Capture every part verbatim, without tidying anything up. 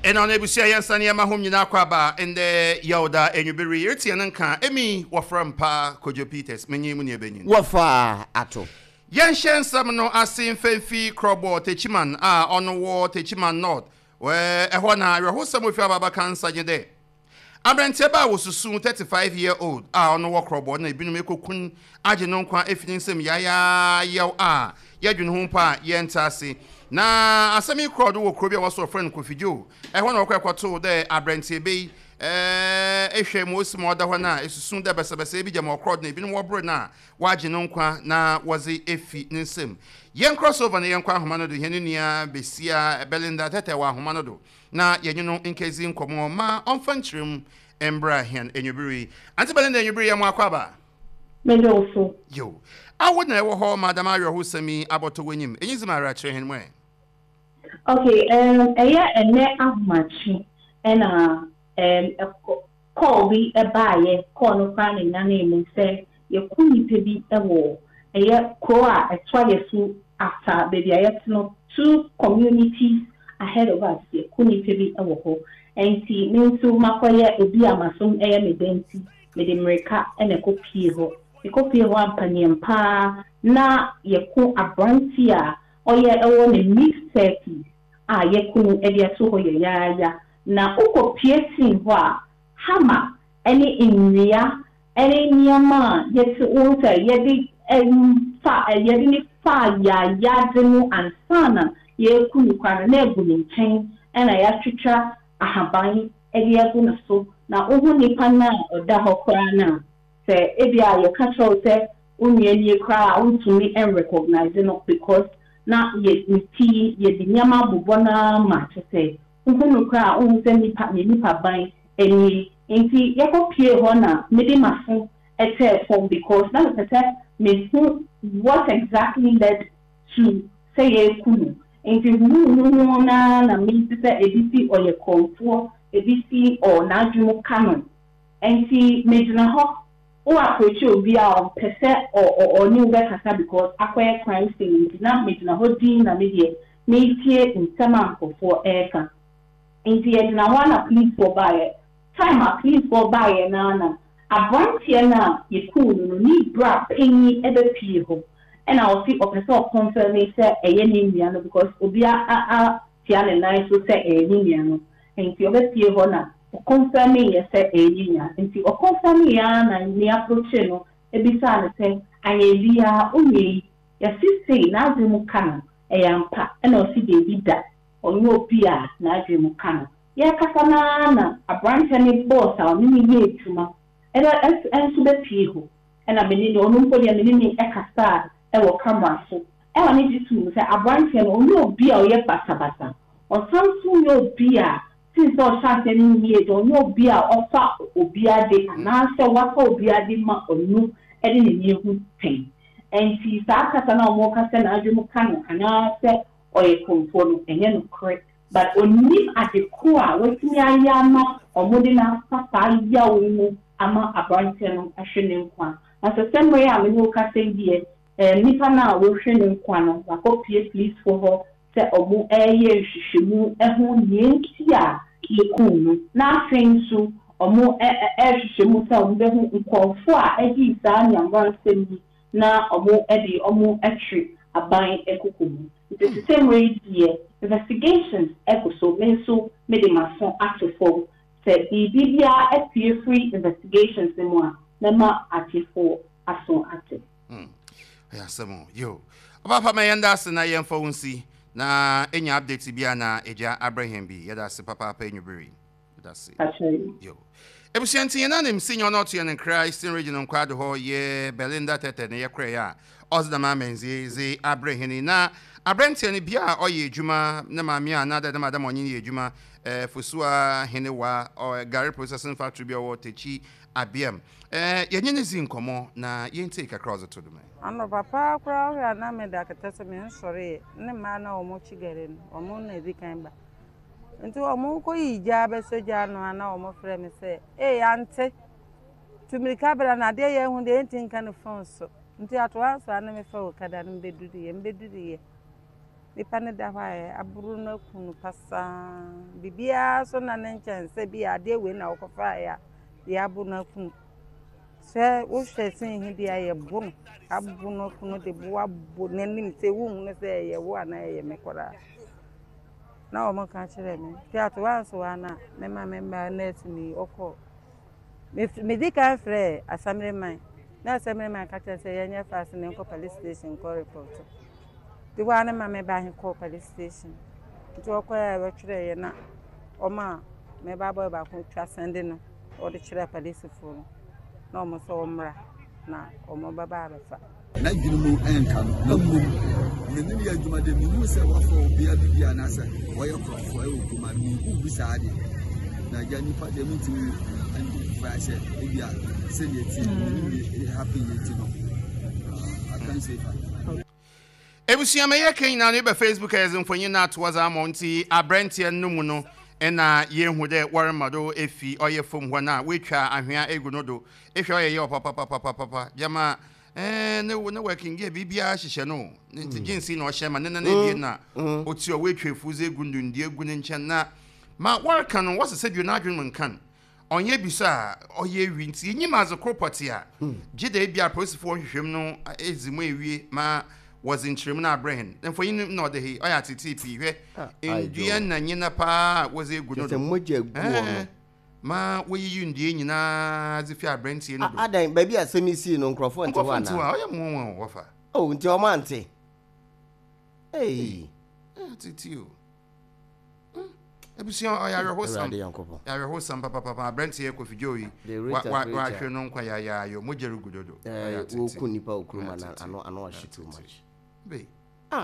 And on Ebusia Yansania Mahum Yinakwaba and the Yoda and Yubiri Yurtiananka, Emi, Wafram Pa, Kojo Peters, Many Munia Benin. Wafa ato. Yanshan Samano Asim Fefi, Crobo, Techiman, ah, on the war, Techiman North, where a one hour, who some of your Babakan Sajade. Abranteba was soon thirty-five year old, ah, on the war Crobo, and a Binumeko Kun, Ajanonqua, Efinism, Yaya, Yao, ah, Yadun Humpa, Yentasi. Na asemi crowd wo krobia was friend Kofijo e ho na okwa to there abrante be eh ehwe mo simo da ho na esusun da besebese bi jama crowd na bi no wobro na waje no nkwa na waze efi nsem yen crossover na yen kwa ahoma no do hene nua besia Belinda tete wa ahoma no do na yenyu no nkezi nkomo ma onfanchirim embra hen enyubiri anti Belinda enyubiri ya mo akwaba medoso yo awu na ewo ho madam ayo ho sami aboto wenyim enyizima ara chere hen mwe. Okay, um, aya ene ahmachi ena um call bi ebaye call no kwa ne na name say ye kuni pebi ewo aya ko a etwa yesu after baby ayet no two communities ahead of us ye kuni pebi ewo ho enti mensu makoye ebi amasom aya medenti medemreka ene ko pie ho e ko pie ho ampanyempa na ye ko abrantia oye ewo ne mid thirties a yekunu ediaso ho ya ya na uko piercing ho a hama any inria any nyama yeti unta yedi fa yedi ni fa ya ya denu ansana yekunu kwa na egunu nchen ena ya twitwa ahaban ediago na so na ohu nipa na oda ho kwa na se ebia ye catch se unye ni kwa untumi and recognize no because na ye miti ye dinyama bubona ma tese nkunu kra o se nipa nipa ban eni enti yakopie ho na mede maso ete form because na tete me what exactly led to say ye kunu enti hu na na me tese edisi o ye konfo edisi o na adwumu canon enti medina ho o approach obi a pese o o ni ube kasa because akwa crime scene na medina ho din na media me tie nsema nkofo eka enti e na wana police for buy time a police for buy na na abrantie na ye cool no ni bra penny ebe pie ho and I will see opesa o confirm say eye ni nua no because obi a a tia ne nine so say eye ni nua no enti obe pie ho na confirm me say eyinya nti o confirm ya na ni approach no ebisa ne say ayebia onye ya sisi na azumu kana eyampa na o si de bida onye opia na azumu kana ya kasa na na abranche ne boss a oni ye etuma era enso be pie ho na me ni onu mpo dia me ni ekasa e wo camera so e wa ni jitu say abranche no onye opia o ye basabasa o samsu yo opia since all something in here don't know be a offer obiade and answer what obiade ma onu e de ne hu pen and si sa kasa na omo kasa na adwemu kanu and answer o e konfo no enye no correct but oni at the core wetimi ayama omo de na papa ya wo ama abranche no ahwene nkwa na so same way am no kasa die eh nipa na wo hwene nkwa no akopie please for her se omo eye hwehwemu eho nientia yekunu na afensu omo ehwehwemu se omo behu nkofo a edi saa nyamba nsemi na omo edi omo atri aban ekokomu it is the same way here investigations episode menso made mason actifo se bibia apie free investigations mo na ma actifo aso active mm ya samo yo papa mayanda na yemfo unsi na enya update bia na eja Abraham bi yada se papa pa enyubiri yada se yo ebusianti na nem sinyo not ye nkra Eastern Region nkwado ho ye Belinda tete ne ye kra ya ozdama menzi ze Abraham na abrante ne bia oye ejuma na mami ana da madam onye ejuma eh fusua henewa o Gary Processing Factory bia wo techi abiam eh yenye ne zinkomo na yente kakra to do me ano papa kura ya na me da katase me nsore ne ma na omo chigere no omo na edikan ba nti omo ko yija be soja no ana omo frɛ me se eh ante tumirika bra na de ye hu de ntinka no phone so nti ato ansa na me fa o kada no beduru ye beduru ye nipa ne da hwae aburu na kunu pasa bibia so na ne nkyɛnse bi ade we na wokofa ya ya abu na kunu se wo hwɛ sin hi dia ye bu abu na kunu de bu abu nanim se wu hu se ye wo ana ye mekora na o mo ka kyerɛ me tiato wanso ana me ma me ma net ni okɔ me me di kan frɛ asamre man na asamre man ka kyerɛ se ye nya fast ne ko police station ko report the one ma me ba hin ko police station to okɔ ya we kyerɛ ye na o ma me ba boy ba ko twa sende no o de kyerɛ police fo na o mo so omra na o mo ba ba fa na dwumu enka no mum me ni ya dwuma de mu se wa fo bia bia na se wo ye krofo e wo kuma mi ku bisa ade na ja nipa de mu ti and ba se e bia se ye ti ni happy ye ti no I can say that Ebusia me ye kan na ne be Facebook as mfonyi na to za amonti abrantie numu no ena ye hu de warmado efi oye fom ho na wetwa ahwea egu no do ehwe oye ye papa papa papa jama eh ne wo ne working ge bibia hihye no nti jinsi na o hye ma ne na die na oti o wetwa fuze egu ndundie egu ne nchen na ma worka no wose se bi na adwen mun kan onye bisa oye wi nti nyima zo kropoti a gide bia prosifo hwehwem no ezimo ewie ma was in Trimna Brain. Then for you know the he, I had to T P. In Diana Nina Pa was a good one. Ma, we you in Diana as if you are Brenty. I don't, baby, I send me see no Crawford to one. I am one offer. Oh, your Monte. Hey, it's you. Ebusia oya hosan ya hosan papa papa Brenty e kofi joyi wa wa hwe no nkwa ya ya yo mojeru gudodo eh wo ku nipa okruma na ano ano a shit too much be ah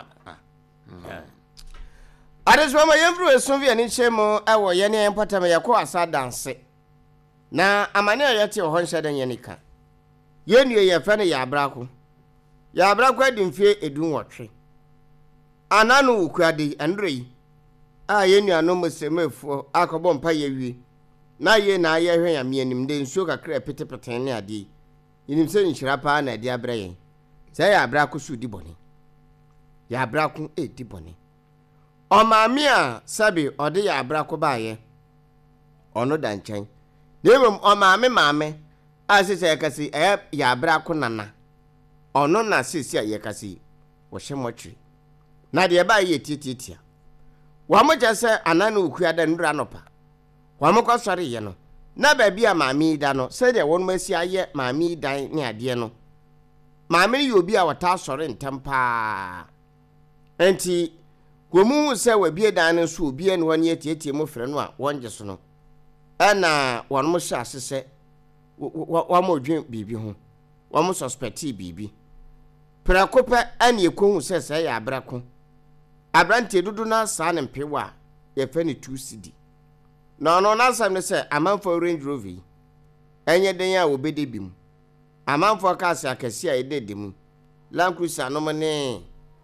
adeswa ma yemfru esonvi ani chemo e wo ye ne empata me yakọ asa danse na amane ayete ho nhye den ye nika ye nue ye fe ne ya abrako ya abrako adimfie edun wotwe ananu ukuade andrei a ye nuano musemefo akobo mpa ye wi na ye na ye hwe yame anim de nsuo kakra petepeten ne ade yinim se nhyira pa na ade abre ye se ya abra ko su di boni ya abra ko e di boni o maami a sabi ode ya abra ko ba ye ono da nchen nemom o maami maami a se se yakasi e ya abra ko nana ono na sisi a yakasi wo hwemotwe na de ba ye tititia Wamoja se ananu ukuada ndura nopa. Wamoko sori ye no. Na baabi a maami da no, se de won masi aye maami dan ne ade no. Maami yo bi a wata sori ntempa. Enti gomu se wabie dan no so obi ene won ye tietie mo frɛ no a wonje so no. Ana won mo hya sese wamo dwen bibi ho. Wamo suspecti bibi. Prakopa ane ekohu se se ya abrako. Abrante dudu na sa ne mpewa ye fe ne two C D no no na sam ne se amanfo Range Rover enye den a obede bim amanfo ka se akasi a edede mu Land Cruiser no ne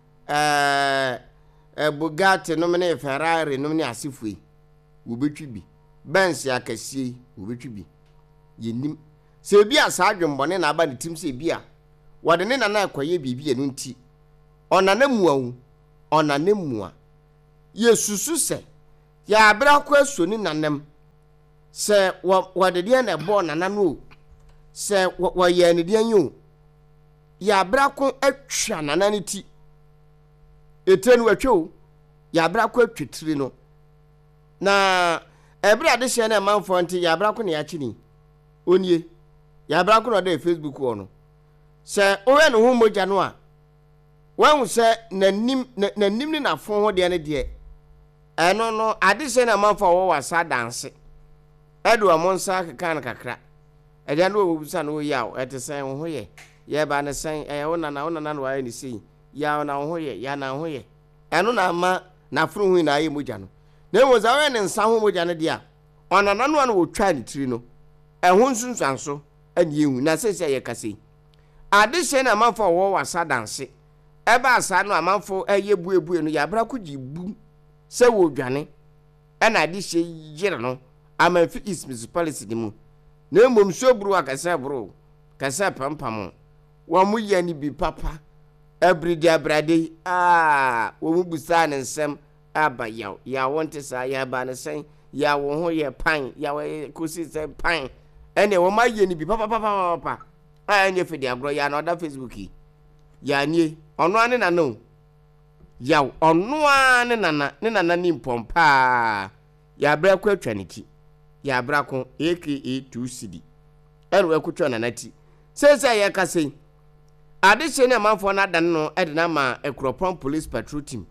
eh eh Bugatti no ne Ferrari no ne asifui wobetwi bi Benz akasi wobetwi bi yenim se bi asa adwembone na aba ne tim se bi a wode ne na na akoye bibi enu nti ona na muawu ona nemua yesusu se ya abra ko asoni nanem se wadede na bo nanano se wo ye ne de anyu ya abra ko atwa nanane ti etenu atwo ya abra ko atwitiri no na ebra de hye na manfo nti ya abra ko ne ya chini onie ya abra ko no de Facebook ono se owe no hu moja no a wan se nanim nanim ni na fon ho de ne de eno no ade se na manfa wo wasa danse edo amonsa kan kakra ede no wo bisa no yaw ete sen ho ye ye ba ne sen e wo na na wo na na wa ni sei ya na ho ye ya na ho ye eno na ma na furu hu na aye moja no na mo za we ne nsa ho moja ne de a ona na no na wo twa ni tiri no e ho nsunsanso ane ehu na se se ye kase ade se na manfa wo wasa danse eba asa no amanfo eye buebue no ya bra ko gibu se wo dwane ena ade hye yire no amanfi is municipality ni mu na emom so buru akase buru kase pampam wo mu ye ni bi papa every day brade ah wo mu busa ne nsem aba yaw ya wonte sa ya ba ne sen ya wo ho ye pan ya kosi se pan ene wo ma ye ni bi papa papa papa ah enye fidi agro ya na oda Facebook yi ya nie ono ane na no yaw ono ane na na ne na na ni mpompa ya bra ko atwaniti ya bra ko A K A two C D ero ekutwa na nati sese ya kase ade che ne manfo na dan no ede na ma Ekropon police patrol team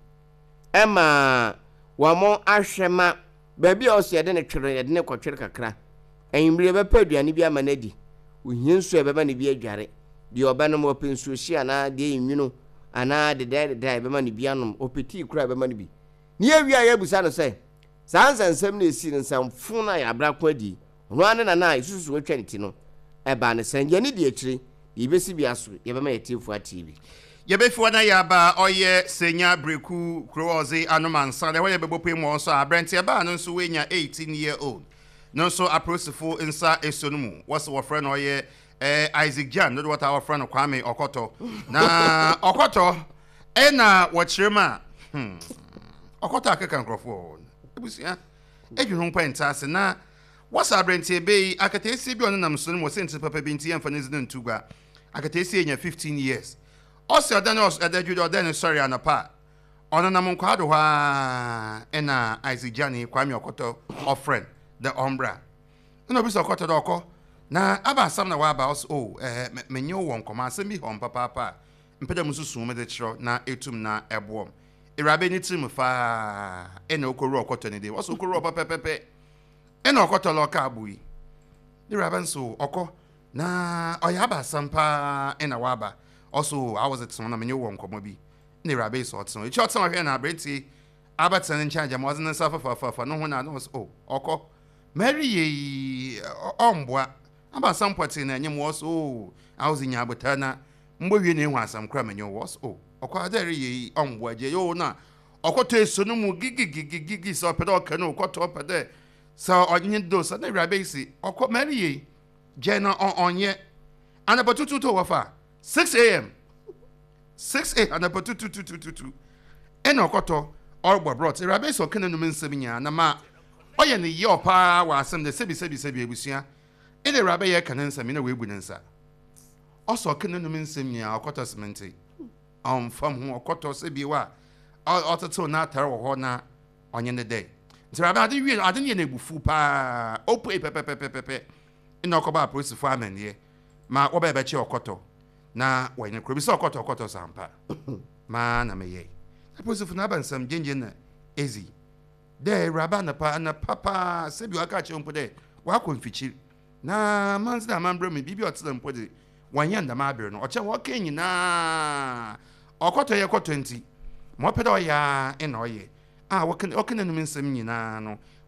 ema wamo ahwema baabi a oso yede ne twere yede ne kwotwere kakra enimre be paduane bi amanadi ohiensu e beba ne bi adware de obano mo pensu hia na de enwunu ana de de de beba ne bi anom opeti kura beba ne bi ne awia ya busa no se sansansem na esi nsamfo na ya bra kwadi no ane na na isusu wetwaniti no eba ne sanje ne de akire ibesi bi aso ye bema yetifu T V Yebefu na yaba oye senya breku kroze anomansa le hoye bebope mo so abrante aba no nso wenya eighteen year old no so aprosifo insa esonumu what's our friend oye eh Isaac Jan no what our friend Kwame Okoto na Okoto e na wachirema hmm Okoto akeka nkrofo ebusia edwunu pantase na what's abrante be akatesi bi onam so no senti papa bi nti emfa nezinu ntugwa akatesi enya fifteen years Osi Daniel Adejudo Daniel sorry anapa. Ona na munkwado wa ena Isaac Jani Kwame Okoto of friend the Umbra. No bi so Okoto doko na aba asam na wa aba also oh eh menye won koma asem bi hom papa papa. Mpeda mususu me de chiro na etum na eboom. Irabe ni tim fa ena okoro Okoto ni de. Waso okoro papa pepe. Ena Okoto loka abui. Irabe nso oko na oya aba asam pa ena wa aba. Also, I was at some of your one comobi. Near a base or so. It's shot some of here now, Brenty. Abertson in charge, I wasn't a suffer for for no one I knows. Oh, Oko. Mary ye omboa. About some parts in and you was oh, I was in Yabatana. Mboy name was some cramming your was oh, Oko there ye omboa, ye oh na. Oko te sonumu gigi gigi gigi so pedo canoe caught up at there. So on your dose, and never base. Oko Mary ye. Jenna on yet. And about two to offer. six a m six a m and about two two two two two two. Eno Okoto Orbo brought a rabbis or Kenanum Seminia, Nama. Oya ni your pa was some the Sebi Sebi Sebi Busia. In the rabbi canon Samina Wibunensa. Also Kenanum Semia, Okota Sementi. Um, from whom Okoto Sebiwa. All to not terror horna on the day. So I didn't I didn't bufu pa ope pepe pepe pepe. In Okoba Prusi farming ye. Ma Obebechi Okoto. Na wanya krobi so Okoto Okoto sampa ma na meye aposo na ban sam gengen na ezi de raba na pa na papa sebi aka che mpo de wa konfichi na manzi na mambro me bibi otile mpo de wanya nda ma abere no oche wo kenyi na Okoto ye ko twenty mo peda oya e na oye ah wo ken okene no nsam nyina no